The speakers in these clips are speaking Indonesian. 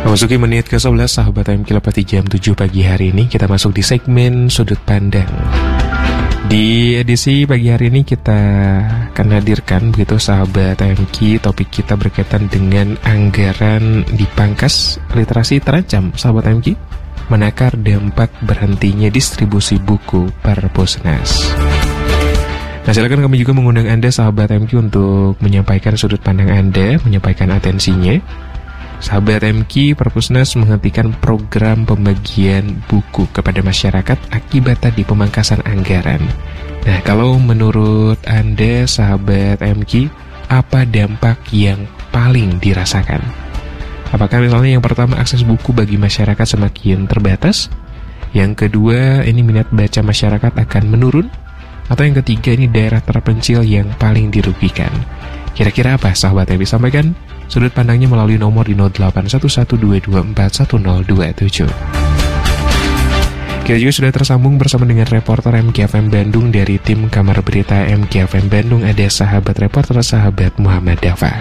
Memasuki menit ke-11 sahabat MQ Lepati jam 7 pagi hari ini, kita masuk di segmen Sudut Pandang. Di edisi pagi hari ini kita akan hadirkan begitu sahabat MQ, topik kita berkaitan dengan anggaran dipangkas, literasi terancam. Sahabat MQ, menakar dampak berhentinya distribusi buku Perpusnas. Nah, silakan kami juga mengundang Anda sahabat MQ untuk menyampaikan sudut pandang Anda, menyampaikan atensinya. Sahabat MQ, Perpusnas menghentikan program pembagian buku kepada masyarakat akibat tadi pemangkasan anggaran. Nah, kalau menurut Anda sahabat MQ, apa dampak yang paling dirasakan? Apakah misalnya yang pertama akses buku bagi masyarakat semakin terbatas? Yang kedua, ini minat baca masyarakat akan menurun? Atau yang ketiga, ini daerah terpencil yang paling dirugikan? Kira-kira apa sahabat yang disampaikan? Sudut pandangnya melalui nomor di 081122411027. Kita juga sudah tersambung bersama dengan reporter MKFM Bandung dari tim Kamar Berita MKFM Bandung. Ada sahabat reporter, sahabat Muhammad Dafa.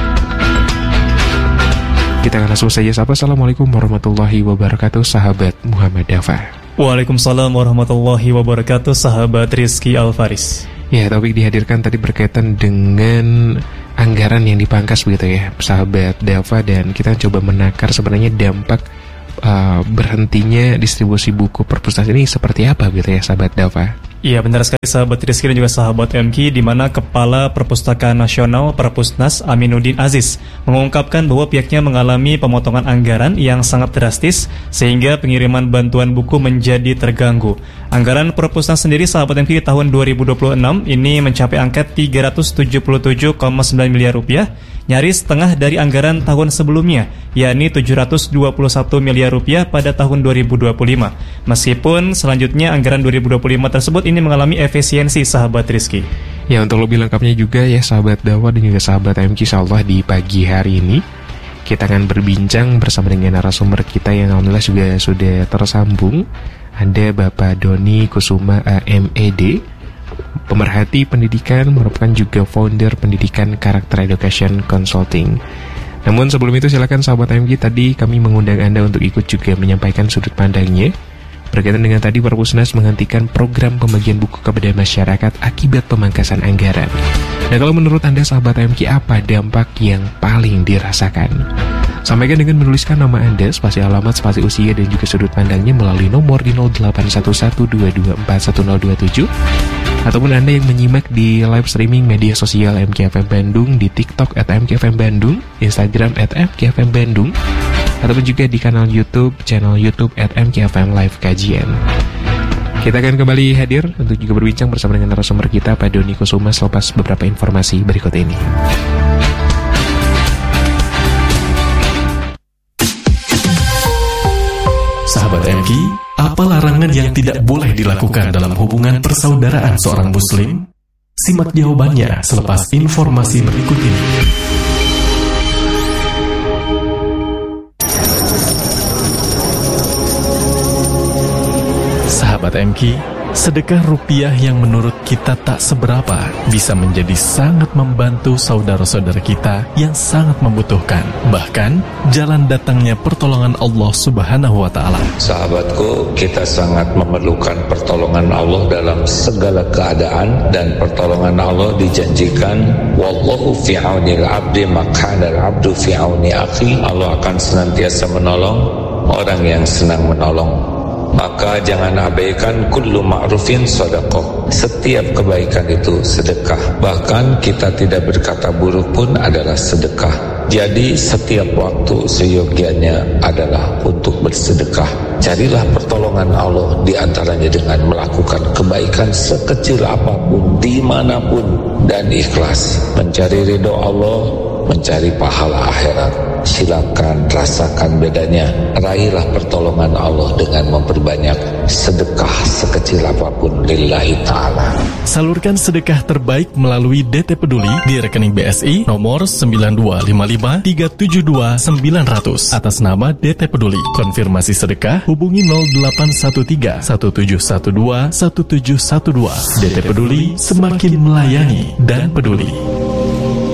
Kita akan langsung saja sapa. Assalamualaikum warahmatullahi wabarakatuh, sahabat Muhammad Dafa. Waalaikumsalam warahmatullahi wabarakatuh, sahabat Rizky Alfaris. Ya, topik dihadirkan tadi berkaitan dengan anggaran yang dipangkas begitu ya, sahabat Dava, dan kita coba menakar sebenarnya dampak berhentinya distribusi buku Perpusnas ini seperti apa gitu ya, sahabat Dava. Iya, benar sekali sahabat Rizky dan juga sahabat MQ, di mana Kepala Perpustakaan Nasional Perpusnas Aminuddin Aziz mengungkapkan bahwa pihaknya mengalami pemotongan anggaran yang sangat drastis sehingga pengiriman bantuan buku menjadi terganggu. Anggaran Perpusnas sendiri sahabat MQ di tahun 2026 ini mencapai angka 377,9 miliar rupiah, nyaris setengah dari anggaran tahun sebelumnya, yakni 721 miliar rupiah pada tahun 2025. Meskipun selanjutnya anggaran 2025 tersebut ini mengalami efisiensi sahabat Rizky. Ya, untuk lebih lengkapnya juga ya sahabat Dawa dan juga sahabat MQ, insyaallah di pagi hari ini kita akan berbincang bersama dengan narasumber kita yang alhamdulillah juga sudah tersambung. Ada Bapak Doni Kusuma MED, pemerhati pendidikan, merupakan juga founder pendidikan Karakter Education Consulting. Namun sebelum itu silakan sahabat MQ, tadi kami mengundang Anda untuk ikut juga menyampaikan sudut pandangnya berkaitan dengan tadi Perpusnas menghentikan program pembagian buku kepada masyarakat akibat pemangkasan anggaran. Nah, kalau menurut Anda sahabat MQ, apa dampak yang paling dirasakan? Sampaikan dengan menuliskan nama Anda, spasi alamat, spasi usia, dan juga sudut pandangnya melalui nomor di 081122411027. Ataupun Anda yang menyimak di live streaming media sosial MKFM Bandung di TikTok @MKFM Bandung, Instagram @MKFM Bandung, ataupun juga di channel YouTube @MKFM Live Kajian. Kita akan kembali hadir untuk juga berbincang bersama dengan narasumber kita, Pak Doni Kusuma, selepas beberapa informasi berikut ini. Sahabat MQ, apa larangan yang tidak boleh dilakukan dalam hubungan persaudaraan seorang muslim? Simak jawabannya selepas informasi berikut ini. Sahabat MQ, sedekah rupiah yang menurut kita tak seberapa bisa menjadi sangat membantu saudara-saudara kita yang sangat membutuhkan. Bahkan, jalan datangnya pertolongan Allah Subhanahu wa Ta'ala. Sahabatku, kita sangat memerlukan pertolongan Allah dalam segala keadaan, dan pertolongan Allah dijanjikan, wallahu fi aunil abdi makana al-abdu fi auni akhi. Allah akan senantiasa menolong orang yang senang menolong. Maka jangan abaikan kullu ma'rufin sedekah. Setiap kebaikan itu sedekah. Bahkan kita tidak berkata buruk pun adalah sedekah. Jadi setiap waktu seyogianya adalah untuk bersedekah. Carilah pertolongan Allah di antaranya dengan melakukan kebaikan sekecil apapun, dimanapun, dan ikhlas. Mencari ridho Allah, mencari pahala akhirat. Silakan rasakan bedanya. Raihlah pertolongan Allah dengan memperbanyak sedekah sekecil apapun lillahi ta'ala. Salurkan sedekah terbaik melalui DT Peduli di rekening BSI nomor 9255372900 atas nama DT Peduli. Konfirmasi sedekah hubungi 0813 1712 1712. DT Peduli, semakin melayani dan peduli.